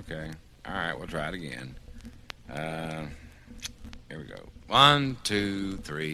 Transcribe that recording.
Okay. All right, we'll try it again. Here we go. 1, 2, 3.